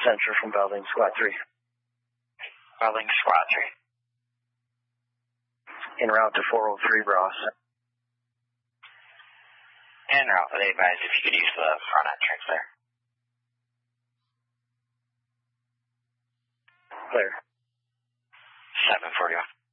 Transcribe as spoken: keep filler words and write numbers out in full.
Center from Belding, Squad three. Belding, Squad three. En route to four oh three, Ross. En route, they advise if you could use the front entrance there. Clear. seven forty-one.